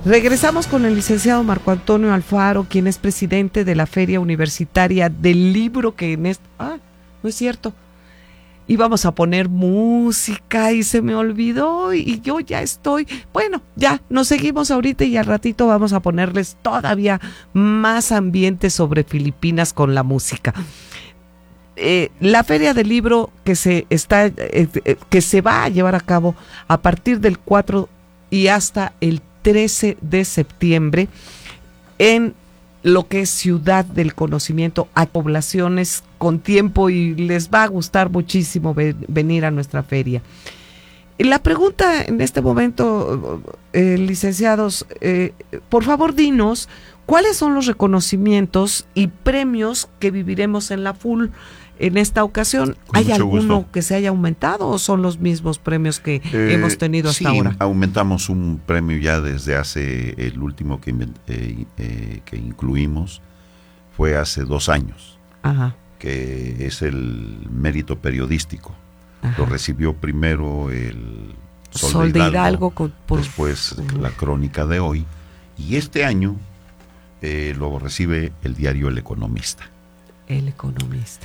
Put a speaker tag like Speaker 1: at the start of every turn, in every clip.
Speaker 1: Regresamos con el licenciado Marco Antonio Alfaro, quien es presidente de la Feria Universitaria del Libro, que en no es cierto. Íbamos a poner música y se me olvidó y yo ya estoy. Bueno, ya nos seguimos ahorita y al ratito vamos a ponerles todavía más ambiente sobre Filipinas con la música. La Feria del Libro que se va a llevar a cabo a partir del 4 y hasta el 13 de septiembre en lo que es Ciudad del Conocimiento, a poblaciones con tiempo, y les va a gustar muchísimo venir a nuestra feria. La pregunta en este momento, licenciados, por favor dinos, ¿cuáles son los reconocimientos y premios que viviremos en la FUL en esta ocasión? ¿Hay alguno gusto que se haya aumentado o son los mismos premios que hemos tenido hasta ahora? Sí,
Speaker 2: aumentamos un premio ya desde hace, el último que incluimos fue hace 2 años. Ajá. Que es el mérito periodístico. Ajá. Lo recibió primero el Sol de Hidalgo después la Crónica de Hoy, y este año lo recibe el diario El Economista.
Speaker 1: El Economista.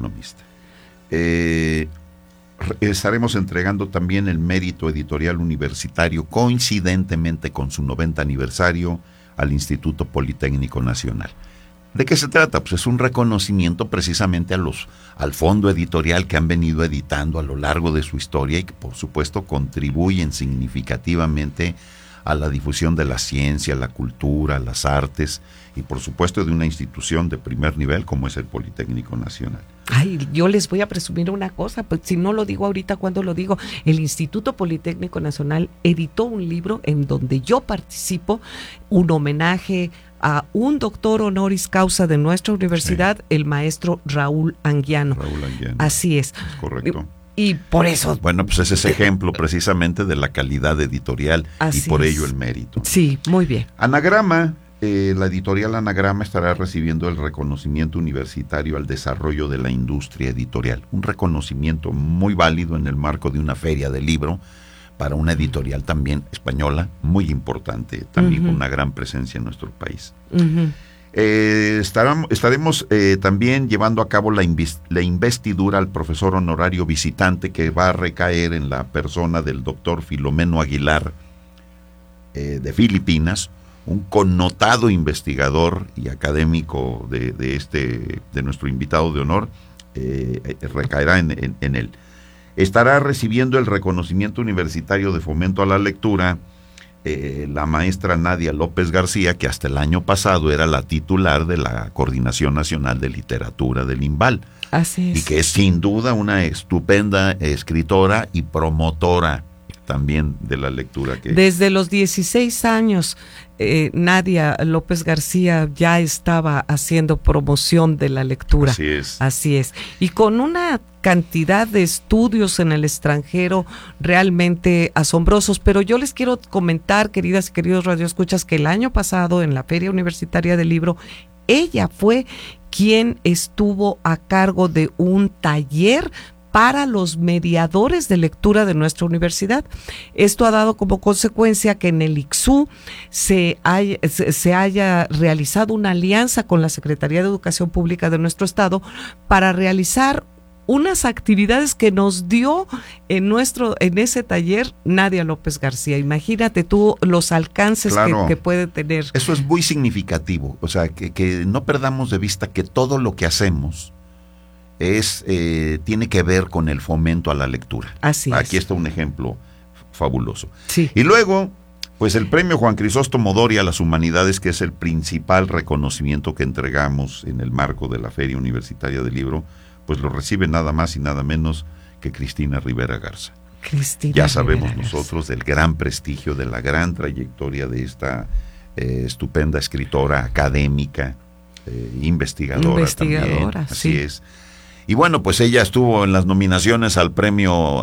Speaker 2: Estaremos entregando también el mérito editorial universitario, coincidentemente con su 90 aniversario, al Instituto Politécnico Nacional. ¿De qué se trata? Pues es un reconocimiento precisamente al fondo editorial que han venido editando a lo largo de su historia y que por supuesto contribuyen significativamente a la difusión de la ciencia, la cultura, las artes y por supuesto de una institución de primer nivel como es el Politécnico Nacional.
Speaker 1: Ay, yo les voy a presumir una cosa, pues si no lo digo ahorita, ¿cuándo lo digo? El Instituto Politécnico Nacional editó un libro en donde yo participo, un homenaje a un doctor honoris causa de nuestra universidad, sí, el maestro Raúl Anguiano. Así es.
Speaker 2: Es correcto.
Speaker 1: Y por eso...
Speaker 2: Bueno, pues ese es ejemplo precisamente de la calidad editorial y por ello el mérito.
Speaker 1: Sí, muy bien.
Speaker 2: Anagrama, la editorial Anagrama estará recibiendo el reconocimiento universitario al desarrollo de la industria editorial. Un reconocimiento muy válido en el marco de una feria del libro para una editorial también española, muy importante, también con una gran presencia en nuestro país. Estaremos también llevando a cabo la investidura al profesor honorario visitante, que va a recaer en la persona del doctor Filomeno Aguilar de Filipinas, un connotado investigador y académico de nuestro invitado de honor. Recaerá en él. Estará recibiendo el reconocimiento universitario de fomento a la lectura la maestra Nadia López García, que hasta el año pasado era la titular de la Coordinación Nacional de Literatura del INVAL.
Speaker 1: Así es.
Speaker 2: Y que es sin duda una estupenda escritora y promotora también de la lectura.
Speaker 1: Desde los 16 años, Nadia López García ya estaba haciendo promoción de la lectura. Así es. Y con una cantidad de estudios en el extranjero realmente asombrosos. Pero yo les quiero comentar, queridas y queridos radioescuchas, que el año pasado en la Feria Universitaria del Libro, ella fue quien estuvo a cargo de un taller para los mediadores de lectura de nuestra universidad. Esto ha dado como consecuencia que en el ICSU se haya realizado una alianza con la Secretaría de Educación Pública de nuestro estado para realizar unas actividades que nos dio en ese taller Nadia López García. Imagínate tú los alcances que puede tener.
Speaker 2: Eso es muy significativo, o sea, que no perdamos de vista que todo lo que hacemos tiene que ver con el fomento a la lectura.
Speaker 1: Así es.
Speaker 2: Aquí está un ejemplo fabuloso.
Speaker 1: Sí.
Speaker 2: Y luego, pues el premio Juan Crisóstomo Doria a las Humanidades, que es el principal reconocimiento que entregamos en el marco de la Feria Universitaria del Libro, pues lo recibe nada más y nada menos que Cristina Rivera Garza. Ya sabemos nosotros del gran prestigio, de la gran trayectoria de esta estupenda escritora, académica, investigadora también. Así
Speaker 1: sí.
Speaker 2: es. Y bueno, pues ella estuvo en las nominaciones al premio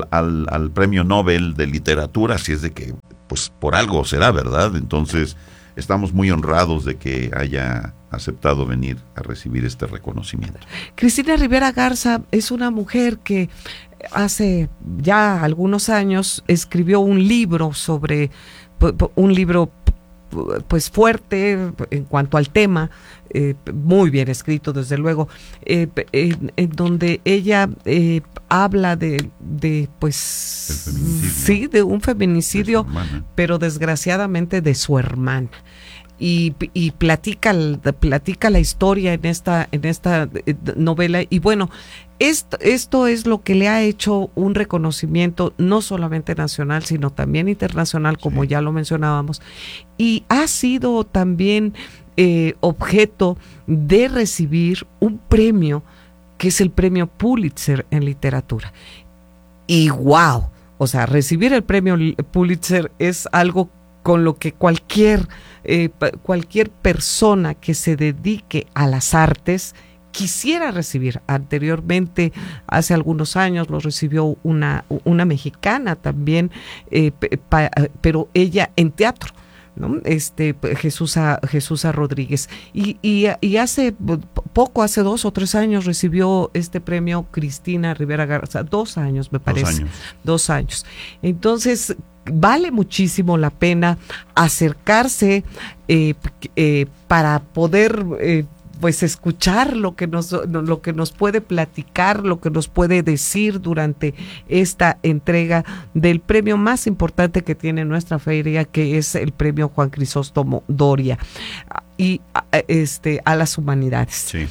Speaker 2: Nobel de Literatura, así es de que, pues por algo será, ¿verdad? Entonces, estamos muy honrados de que haya aceptado venir a recibir este reconocimiento.
Speaker 1: Cristina Rivera Garza es una mujer que hace ya algunos años escribió un libro pues fuerte en cuanto al tema, muy bien escrito desde luego, en donde ella habla de pues sí, de un feminicidio, pero desgraciadamente de su hermana. Y platica la historia en esta novela. Y bueno, esto es lo que le ha hecho un reconocimiento no solamente nacional, sino también internacional, como ya lo mencionábamos. Y ha sido también objeto de recibir un premio, que es el premio Pulitzer en literatura. Y wow, o sea, recibir el premio Pulitzer es algo con lo que cualquier persona que se dedique a las artes quisiera recibir. Anteriormente, hace algunos años, lo recibió una mexicana también, pero ella en teatro, ¿no? Jesús Rodríguez. Y hace poco, hace 2 o 3 años, recibió este premio Cristina Rivera Garza, 2 años me parece. 2 años. Entonces, vale muchísimo la pena acercarse para poder pues escuchar lo que nos puede platicar, lo que nos puede decir durante esta entrega del premio más importante que tiene nuestra feria, que es el premio Juan Crisóstomo Doria, y a las humanidades.
Speaker 2: Sí.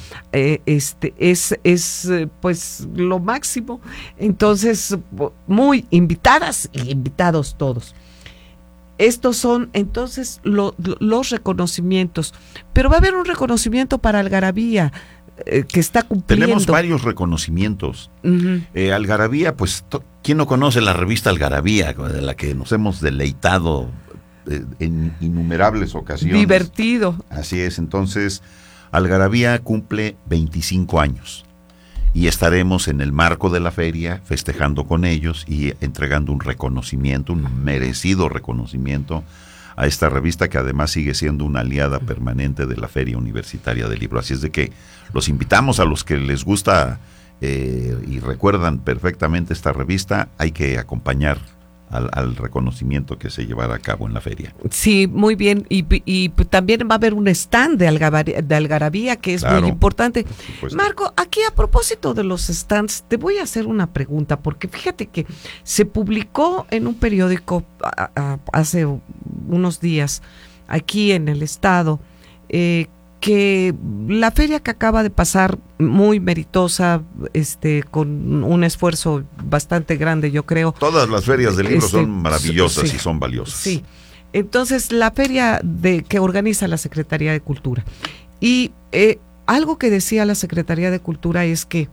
Speaker 1: Es pues lo máximo. Entonces, muy invitadas y invitados todos. Estos son entonces los reconocimientos, pero va a haber un reconocimiento para Algarabía, que está cumpliendo.
Speaker 2: Tenemos varios reconocimientos. Algarabía, pues, ¿quién no conoce la revista Algarabía, de la que nos hemos deleitado en innumerables ocasiones?
Speaker 1: Divertido.
Speaker 2: Así es. Entonces, Algarabía cumple 25 años y estaremos en el marco de la feria festejando con ellos y entregando un reconocimiento, un merecido reconocimiento a esta revista, que además sigue siendo una aliada permanente de la Feria Universitaria del Libro. Así es de que los invitamos a los que les gusta y recuerdan perfectamente esta revista. Hay que acompañar al reconocimiento que se llevará a cabo en la feria.
Speaker 1: Sí, muy bien. Y también va a haber un stand de Algarabía, que es muy importante. Marco, aquí a propósito de los stands, te voy a hacer una pregunta, porque fíjate que se publicó en un periódico hace unos días, aquí en el estado, que la feria que acaba de pasar, muy meritosa, con un esfuerzo bastante grande, yo creo.
Speaker 2: Todas las ferias del libro son maravillosas, sí, y son valiosas.
Speaker 1: Sí. Entonces, la feria que organiza la Secretaría de Cultura. Y algo que decía la Secretaría de Cultura es que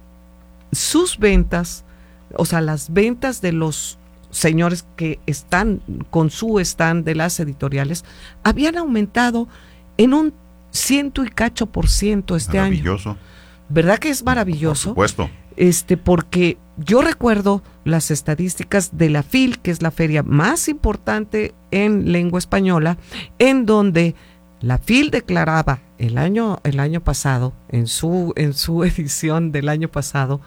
Speaker 1: sus ventas, o sea, las ventas de los señores que están con su stand de las editoriales, habían aumentado en un 100% y cacho este año.
Speaker 2: Maravilloso.
Speaker 1: ¿Verdad que es maravilloso?
Speaker 2: Por supuesto.
Speaker 1: Porque yo recuerdo las estadísticas de la FIL, que es la feria más importante en lengua española, en donde la FIL declaraba el año pasado, en su edición del año pasado,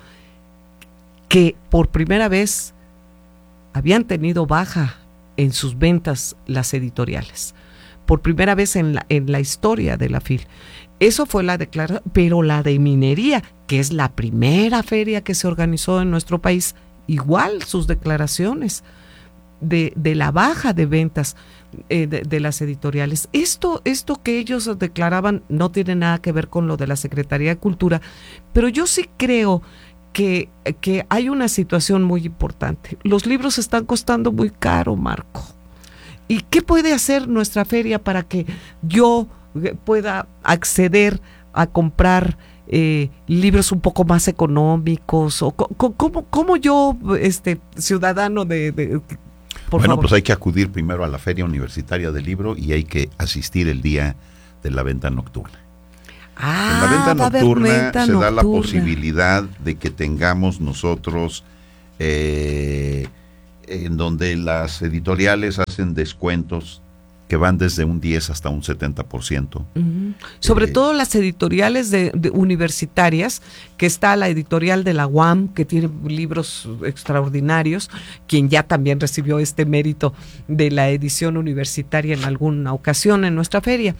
Speaker 1: que por primera vez habían tenido baja en sus ventas las editoriales. Por primera vez en la historia de la FIL. Eso fue la declaración, pero la de minería, que es la primera feria que se organizó en nuestro país, igual sus declaraciones de la baja de ventas de las editoriales. Esto que ellos declaraban no tiene nada que ver con lo de la Secretaría de Cultura, pero yo sí creo que hay una situación muy importante. Los libros están costando muy caro, Marco. ¿Y qué puede hacer nuestra feria para que yo pueda acceder a comprar libros un poco más económicos? ¿O cómo yo, ciudadano por favor?
Speaker 2: Pues hay que acudir primero a la Feria Universitaria del Libro y hay que asistir el día de la venta nocturna. En la venta nocturna se da la posibilidad de que tengamos nosotros en donde las editoriales hacen descuentos que van desde un 10 hasta un 70%.
Speaker 1: Sobre todo las editoriales de universitarias, que está la editorial de la UAM, que tiene libros extraordinarios, quien ya también recibió este mérito de la edición universitaria en alguna ocasión en nuestra feria.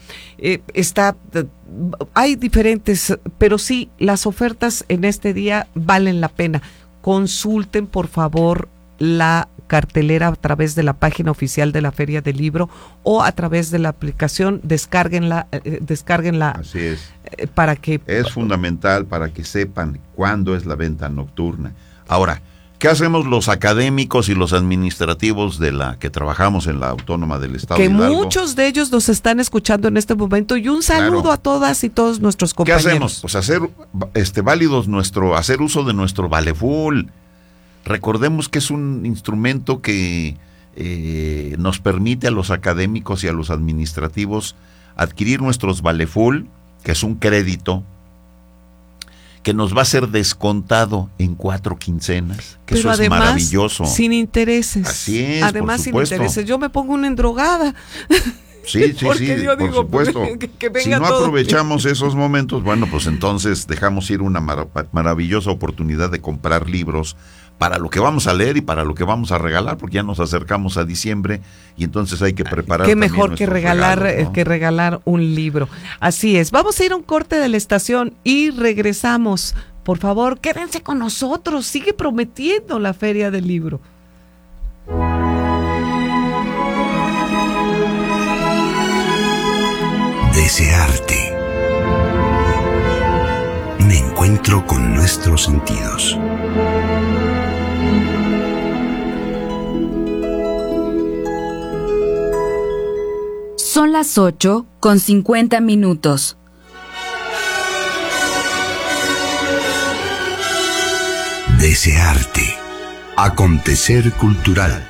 Speaker 1: Hay diferentes, pero sí, las ofertas en este día valen la pena. Consulten, por favor, la cartelera a través de la página oficial de la Feria del Libro o a través de la aplicación, descárguenla.
Speaker 2: Así es.
Speaker 1: Para que...
Speaker 2: Es fundamental para que sepan cuándo es la venta nocturna. Ahora, ¿qué hacemos los académicos y los administrativos de la que trabajamos en la Autónoma del Estado de Hidalgo?
Speaker 1: Que muchos de ellos nos están escuchando en este momento, y un saludo a todas y todos nuestros compañeros.
Speaker 2: ¿Qué hacemos? Pues hacer válidos hacer uso de nuestro Valeful. Recordemos que es un instrumento que nos permite a los académicos y a los administrativos adquirir nuestros Valeful, que es un crédito que nos va a ser descontado en 4 quincenas, que
Speaker 1: pero
Speaker 2: eso
Speaker 1: además,
Speaker 2: es maravilloso.
Speaker 1: Sin intereses.
Speaker 2: Así es,
Speaker 1: además, sin intereses. Yo me pongo una endrogada.
Speaker 2: Sí,
Speaker 1: porque yo digo,
Speaker 2: por supuesto.
Speaker 1: Que venga
Speaker 2: si no
Speaker 1: todo.
Speaker 2: aprovechamos esos momentos, bueno, pues entonces dejamos ir una maravillosa oportunidad de comprar libros para lo que vamos a leer y para lo que vamos a regalar, porque ya nos acercamos a diciembre y entonces hay que preparar.
Speaker 1: Qué mejor que regalar,
Speaker 2: regalos, ¿no?
Speaker 1: Que regalar un libro. Así es. Vamos a ir a un corte de la estación y regresamos. Por favor, quédense con nosotros. Sigue prometiendo la Feria del Libro.
Speaker 3: Desearte. Un encuentro con nuestros sentidos.
Speaker 4: Son las 8:50.
Speaker 3: Desearte. Acontecer cultural.